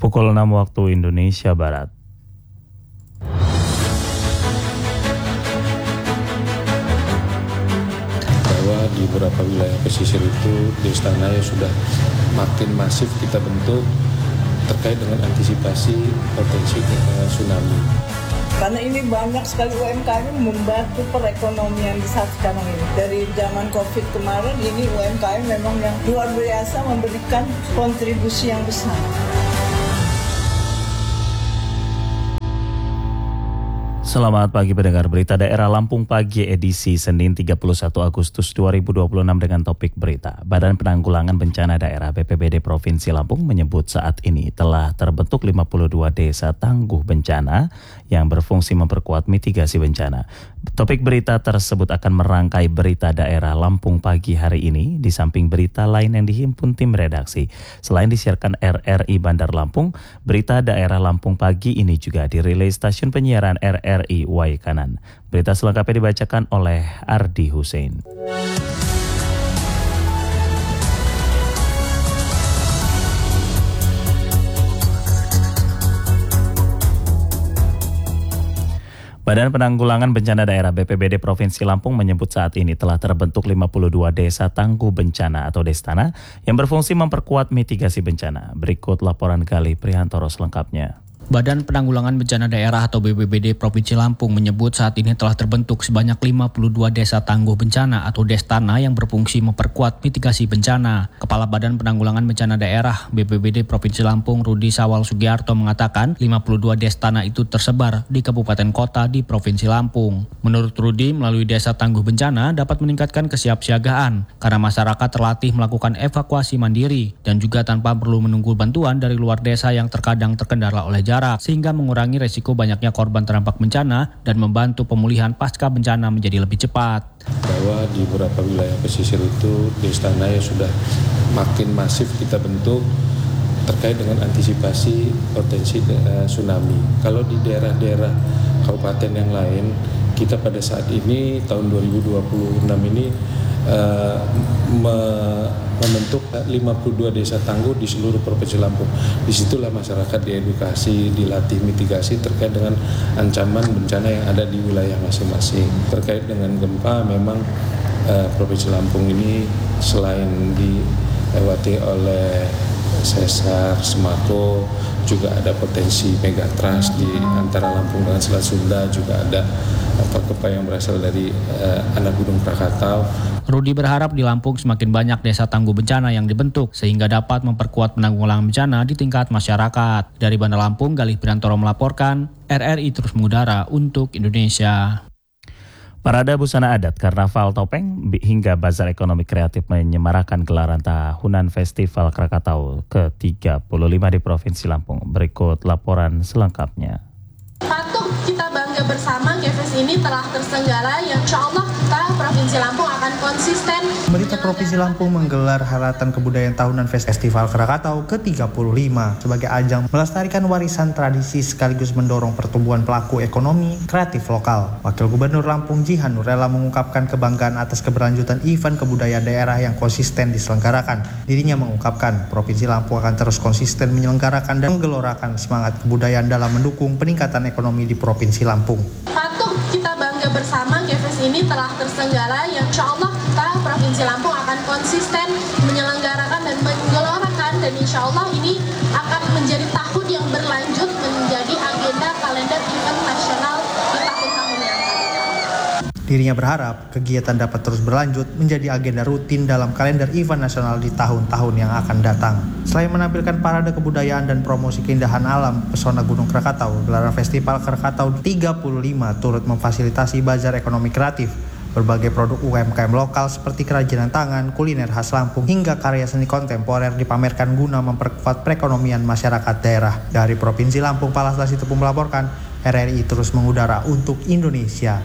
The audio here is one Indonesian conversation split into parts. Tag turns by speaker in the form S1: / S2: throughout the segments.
S1: pukul 6 waktu Indonesia Barat.
S2: Bahwa di beberapa wilayah pesisir itu desa tanah sudah makin masif kita bentuk terkait dengan antisipasi potensi tsunami.
S3: Karena ini banyak sekali UMKM membantu perekonomian di saat sekarang ini. Dari zaman COVID kemarin ini UMKM memang yang luar biasa memberikan kontribusi yang besar.
S1: Selamat pagi pendengar berita daerah Lampung Pagi edisi Senin 31 Agustus 2026 dengan topik berita. Badan Penanggulangan Bencana Daerah BPBD Provinsi Lampung menyebut saat ini telah terbentuk 52 desa tangguh bencana yang berfungsi memperkuat mitigasi bencana. Topik berita tersebut akan merangkai berita daerah Lampung Pagi hari ini di samping berita lain yang dihimpun tim redaksi. Selain disiarkan RRI Bandar Lampung, berita daerah Lampung Pagi ini juga dirilis stasiun penyiaran RRI Waikanan. Berita selengkapnya dibacakan oleh Ardi Hussein. Badan Penanggulangan Bencana Daerah BPBD Provinsi Lampung menyebut saat ini telah terbentuk 52 desa tangguh bencana atau Destana yang berfungsi memperkuat mitigasi bencana. Berikut laporan Galih Prihantoro selengkapnya.
S4: Badan Penanggulangan Bencana Daerah atau BPBD Provinsi Lampung menyebut saat ini telah terbentuk sebanyak 52 desa tangguh bencana atau Destana yang berfungsi memperkuat mitigasi bencana. Kepala Badan Penanggulangan Bencana Daerah BPBD Provinsi Lampung Rudi Sawal Sugiarto mengatakan 52 Destana itu tersebar di kabupaten kota di Provinsi Lampung. Menurut Rudi, melalui desa tangguh bencana dapat meningkatkan kesiapsiagaan karena masyarakat terlatih melakukan evakuasi mandiri dan juga tanpa perlu menunggu bantuan dari luar desa yang terkadang terkendala oleh jarak, sehingga mengurangi resiko banyaknya korban terdampak bencana dan membantu pemulihan pasca bencana menjadi lebih cepat.
S2: Bahwa di beberapa wilayah pesisir itu desa tanah sudah makin masif kita bentuk terkait dengan antisipasi potensi tsunami. Kalau di daerah-daerah kabupaten yang lain, kita pada saat ini tahun 2026 ini membentuk 52 desa tangguh di seluruh Provinsi Lampung. Disitulah masyarakat diedukasi, dilatih mitigasi terkait dengan ancaman bencana yang ada di wilayah masing-masing. Terkait dengan gempa, memang Provinsi Lampung ini selain dilewati oleh sesar, semako, juga ada potensi megatrust di antara Lampung dengan Selat Sunda, juga ada gempa yang berasal dari anak Gunung Krakatau.
S4: Rudi berharap di Lampung semakin banyak desa tangguh bencana yang dibentuk sehingga dapat memperkuat penanggulangan bencana di tingkat masyarakat. Dari Bandar Lampung, Galih Prihantoro melaporkan, RRI terus mengudara untuk Indonesia.
S1: Parade busana adat, karnaval topeng hingga bazar ekonomi kreatif menyemarakan gelaran tahunan Festival Krakatau ke-35 di Provinsi Lampung. Berikut laporan selengkapnya.
S5: Patut kita bangga bersama, GFS ini telah terselenggara yang insya Allah kita Provinsi Lampung akan konsisten.
S6: Pemerintah Provinsi Lampung menggelar Haratan Kebudayaan Tahunan Festival Krakatau ke-35 sebagai ajang melestarikan warisan tradisi sekaligus mendorong pertumbuhan pelaku ekonomi kreatif lokal. Wakil Gubernur Lampung Jihan Nurela mengungkapkan kebanggaan atas keberlanjutan event kebudayaan daerah yang konsisten diselenggarakan. Dirinya mengungkapkan Provinsi Lampung akan terus konsisten menyelenggarakan dan menggelorakan semangat kebudayaan dalam mendukung peningkatan ekonomi di Provinsi Lampung.
S5: Patut kita bangga bersama, GFS ini telah terselenggara yang insya Allah kita Provinsi Lampung akan konsisten menyelenggarakan dan menggelorakan, dan insya Allah ini akan menjadi tahun yang berlanjut menjadi agenda kalender event nasional di tahun-tahun yang akan datang.
S6: Dirinya berharap kegiatan dapat terus berlanjut menjadi agenda rutin dalam kalender event nasional di tahun-tahun yang akan datang. Selain menampilkan parade kebudayaan dan promosi keindahan alam pesona Gunung Krakatau, gelaran Festival Krakatau 35 turut memfasilitasi bazar ekonomi kreatif. Berbagai produk UMKM lokal seperti kerajinan tangan, kuliner khas Lampung, hingga karya seni kontemporer dipamerkan guna memperkuat perekonomian masyarakat daerah. Dari Provinsi Lampung, Palastasi Tepung melaporkan, RRI terus mengudara untuk Indonesia.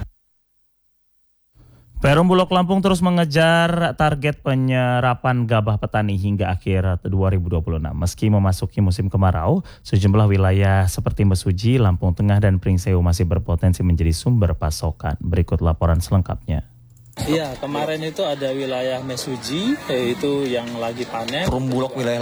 S1: Perum Bulog Lampung terus mengejar target penyerapan gabah petani hingga akhir 2026. Meski memasuki musim kemarau, sejumlah wilayah seperti Mesuji, Lampung Tengah, dan Pringsewu masih berpotensi menjadi sumber pasokan. Berikut laporan selengkapnya.
S7: Iya, kemarin itu ada wilayah Mesuji, yaitu yang lagi panen.
S8: Perum Bulog wilayah